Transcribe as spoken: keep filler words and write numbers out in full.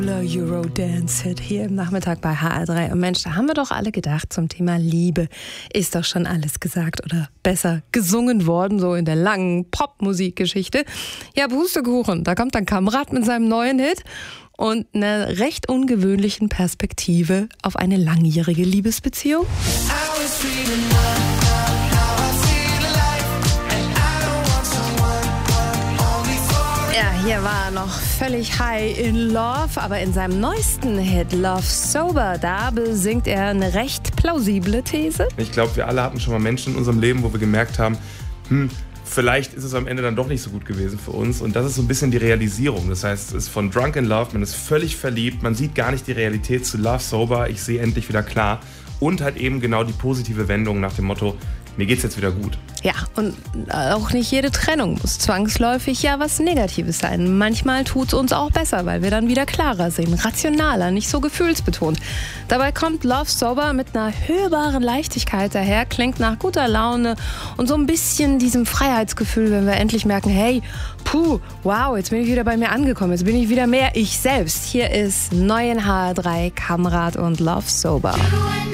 Eurodance-Hit hier im Nachmittag bei H R drei. Und Mensch, da haben wir doch alle gedacht, zum Thema Liebe ist doch schon alles gesagt oder besser gesungen worden, so in der langen Popmusikgeschichte. Ja, Pustekuchen, da kommt dann Kamrat mit seinem neuen Hit und einer recht ungewöhnlichen Perspektive auf eine langjährige Liebesbeziehung. Ja, hier war er noch völlig high in Love, aber in seinem neuesten Hit Love Sober, da besingt er eine recht plausible These. Ich glaube, wir alle hatten schon mal Menschen in unserem Leben, wo wir gemerkt haben, hm, vielleicht ist es am Ende dann doch nicht so gut gewesen für uns. Und das ist so ein bisschen die Realisierung. Das heißt, es ist von Drunk in Love, man ist völlig verliebt, man sieht gar nicht die Realität, zu Love Sober, ich sehe endlich wieder klar. Und halt eben genau die positive Wendung nach dem Motto, mir geht's jetzt wieder gut. Ja, und auch nicht jede Trennung muss zwangsläufig ja was Negatives sein. Manchmal tut's uns auch besser, weil wir dann wieder klarer sehen, rationaler, nicht so gefühlsbetont. Dabei kommt Love Sober mit einer hörbaren Leichtigkeit daher, klingt nach guter Laune und so ein bisschen diesem Freiheitsgefühl, wenn wir endlich merken, hey, puh, wow, jetzt bin ich wieder bei mir angekommen, jetzt bin ich wieder mehr ich selbst. Hier ist neu in H R drei, Kamrat und Love Sober.